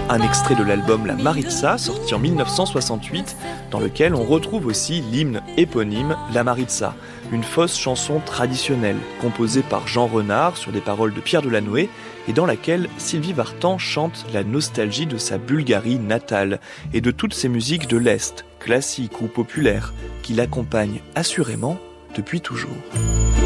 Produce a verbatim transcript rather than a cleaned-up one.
Un extrait de l'album La Maritsa, sorti en dix-neuf cent soixante-huit, dans lequel on retrouve aussi l'hymne éponyme La Maritsa, une fausse chanson traditionnelle, composée par Jean Renard sur des paroles de Pierre Delanoë, et dans laquelle Sylvie Vartan chante la nostalgie de sa Bulgarie natale et de toutes ces musiques de l'Est, classiques ou populaires, qui l'accompagnent assurément depuis toujours.